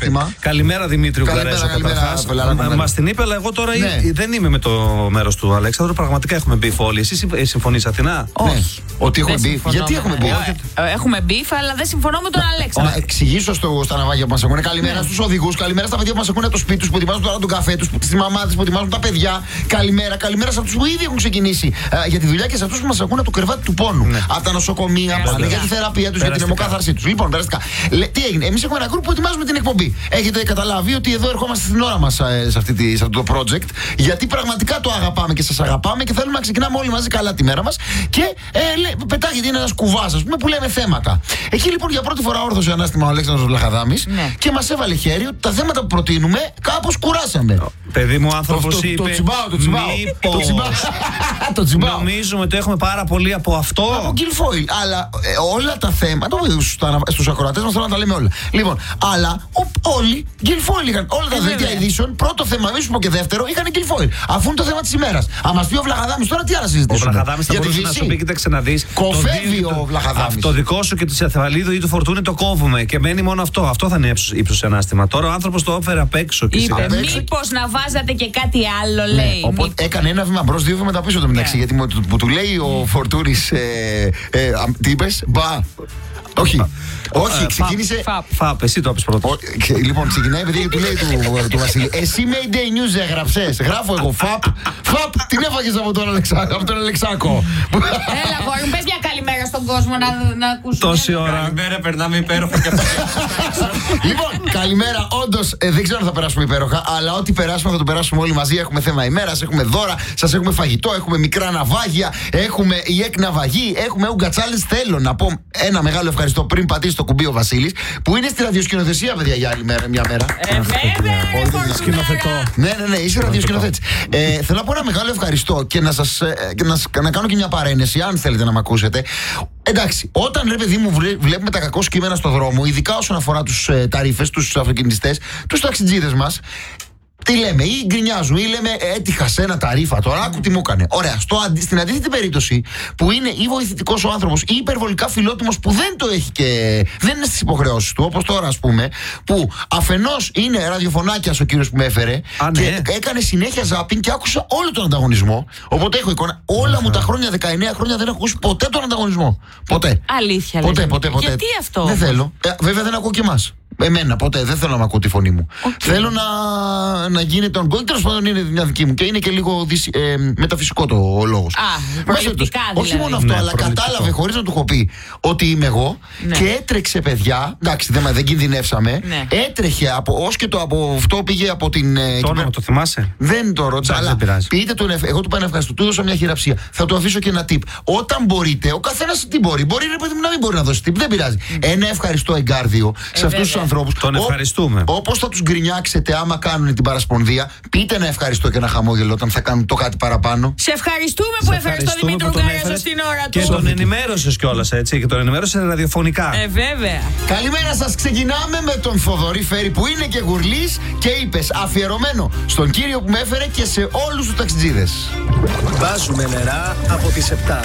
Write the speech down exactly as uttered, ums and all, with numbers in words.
ανάστημα. Καλημέρα Δημήτρη Ουγγαρέζο. Μας την είπε, αλλά εγώ τώρα ναι. δεν είμαι με το μέρος του Αλέξανδρου. Πραγματικά έχουμε μπιφ όλοι. Εσείς συμφωνείς, Αθηνά? Όχι. Ναι. Ότι έχουμε μπιφ. Γιατί έχουμε μπιφ? Έχουμε μπιφ, αλλά δεν συμφωνώ με τον Αλέξανδρο. Να εξηγήσω στο, στα ναυάγια που μας ακούνε. Καλημέρα ναι. στους οδηγούς. Καλημέρα στα παιδιά που μας ακούνε από το σπίτι τους, που ετοιμάζουν τώρα τον καφέ τους, στις μαμάδες που ετοιμάζουν τα παιδιά. Καλημέρα. Καλημέρα σε αυτούς που ήδη έχουν ξεκινήσει uh, για τη δουλειά και σε αυτούς που μας ακούνε από το κρεβάτι του πόνου. Ναι. Από τα νοσοκομεία, πάνε για τη θεραπεία τους, για την αιμοκάθαρσή τους. Λοιπόν, περαστικά. Λε, τι έγινε? Εμείς έχουμε ένα γκρουπ που ετοιμάζουμε την εκπομπή. Έχετε καταλάβει ότι εδώ ερχόμαστε στην ώρα μας σε, αυτή τη, σε αυτό το project, γιατί πραγματικά το αγαπάμε και σας αγαπάμε και θέλουμε να ξεκινάμε όλοι μαζί καλά τη μέρα μας. Και ε, λέ, πετάγεται είναι ένας κουβάς, ας πούμε, που λέμε θέματα. Εκεί λοιπόν για πρώτη φορά όρθωσε ανάστημα ο Αλέξανδρος Βλαχαδάμης ναι. και μας έβαλε χέρι ότι τα θέματα που προτείνουμε κάπως κουράσαμε. Παιδί μου, ο άνθρωπος το, είπε. Το τσιμπάω, το τσιμπάω. Μήπως... το τσιμπάω. το τσιμπάω. Νομίζουμε ότι έχουμε πάρα πολύ από αυτό. Από Guilfoyle. Αλλά ε, όλα τα θέματα. Στους ακροατές μας θέλω να τα λέμε όλα. Λοιπόν, αλλά ο, όλοι Guilfoyle είχαν. Όλα τα δελτία ειδήσεων, πρώτο θέμα, μη σου πω και δεύτερο, είχαν Guilfoyle. Αφού είναι το θέμα της ημέρας. Αν μας πει ο Βλαχαδάμης τώρα, τι άλλα συζητήσουμε? Ο Βλαχαδάμης θα μπορούσε να σου πει, κοίταξε να δεις. Κοφεύει ο Βλαχαδάμης. Το δικό σου και τη Εθεβαλίδου ή του Φορτούνη το κόβουμε και μένει μόνο αυτό. Αυτό θα είναι ύψος ανάστημα. Τώρα ο άνθρωπος το έφερε απ' έξω. Είπε, μήπως να βάζατε και κάτι άλλο, λέει. Ναι, οπότε έκανε ένα βήμα μπρος, δύο βήματα πίσω το μεταξύ. Yeah. Γιατί που του λέει ο Φορτούνης, ε, ε, τι είπες? Μπα. Όχι. Όχι, ξεκίνησε. Φαπ, φαπ, εσύ το είπες πρώτο. Λοιπόν, ξεκινάει επειδή του λέει του Βασίλη. Εσύ Mayday News έγραψες. Γράφω εγώ φαπ. Φαπ, την έφαγες από τον Αλεξάκο. Έλα, γόρι μου, πες μια καλημέρα στον κόσμο να ακούσουμε. Τόση ώρα. Καλημέρα, περνάμε υπέροχα και αυτό. Λοιπόν, καλημέρα. Όντως, δεν ξέρω αν θα περάσουμε υπέροχα, αλλά ό,τι περάσουμε θα το περάσουμε όλοι μαζί. Έχουμε θέμα ημέρας, έχουμε δώρα, σας έχουμε φαγητό, έχουμε μικρά ναυάγια, έχουμε η εκ ναυαγή, έχουμε ουγκατσάλες. Θέλω να πω ένα μεγάλο ευχαριστώ πριν πατήσει το κουμπί ο Βασίλης, που είναι στη ραδιοσκηνοθεσία, παιδιά, για άλλη μέρα, μια μέρα. Ε, βέβαια, σκηνοθετώ. Ναι, ναι, ναι, είσαι ραδιοσκηνοθέτης. Ε, θέλω να πω ένα μεγάλο ευχαριστώ και να σας ε, και να, να κάνω και μια παρένεση, αν θέλετε να με ακούσετε. Εντάξει, όταν ρε παιδί μου βλέπουμε τα κακό κείμενα στο δρόμο, ειδικά όσον αφορά τους ε, ταρίφες, τους αυτοκινητιστές, τους ταξιτζίδες μας, τι λέμε, ή γκρινιάζουν, ή λέμε έτυχα σε ένα ταρίφα τώρα, άκου τι μου έκανε. Ωραία, στο, στην αντίθετη περίπτωση που είναι ή βοηθητικός ο άνθρωπος ή υπερβολικά φιλότιμος που δεν το έχει και δεν είναι στις υποχρεώσεις του, όπως τώρα ας πούμε, που αφενός είναι ραδιοφωνάκιας ο κύριος που με έφερε Α, και ναι. έκανε συνέχεια ζάπινγκ και άκουσα όλο τον ανταγωνισμό. Οπότε έχω εικόνα. Όλα μου τα χρόνια, δεκαεννέα χρόνια δεν έχω ακούσει ποτέ τον ανταγωνισμό. Ποτέ. Αλήθεια, ποτέ, λέτε. ποτέ, ποτέ. Γιατί αυτό? Δεν θέλω. Ε, βέβαια δεν ακούω και εμάς. Εμένα ποτέ, δεν θέλω να μ' ακούω τη φωνή μου. Okay. Θέλω να, να γίνεται on going. Τέλος πάντων είναι μια δική μου και είναι και λίγο δυσ, ε, μεταφυσικό το ο λόγος. Α, προληπτικά δηλαδή. Όχι μόνο αυτό, ναι, αλλά προληπτικό. κατάλαβε χωρίς να του έχω πει ότι είμαι εγώ ναι. και έτρεξε, παιδιά. Εντάξει, δεν, δεν κινδυνεύσαμε. Ναι. Έτρεχε από, ως και το από αυτό πήγε από την. Το όνομα το θυμάσαι? Δεν το ρώτησα, αλλά πείτε τον. Εγώ του πάνε ευχαριστώ, του έδωσα μια χειραψία. Θα του αφήσω και ένα tip. Όταν μπορείτε, ο καθένας τι μπορεί. Μπορεί ρε παιδί μου να μην μπορεί να δώσει tip, δεν πειράζει. Mm. Ένα ευχαριστώ εγκάρδιο ε, σε αυτούς τους ανθρώπους. Τον ευχαριστούμε. Όπως θα τους γκρινιάξετε άμα κάνουν την παρασπονδία, πείτε ένα ευχαριστώ και ένα χαμόγελο όταν θα κάνουν το κάτι παραπάνω. Σε ευχαριστούμε που έφερες τον Δημήτρη Ουγγαρέζο στην ώρα του. Και τον ενημέρωσες κιόλας, έτσι. Και τον ενημέρωσες ραδιοφωνικά. Ε, βέβαια. Καλημέρα σας. Ξεκινάμε με τον Θοδωρή Φέρη που είναι και γουρλής και είπες αφιερωμένο στον κύριο που με έφερε και σε όλους τους ταξιτζίδες. Βάζουμε νερά από τις επτά.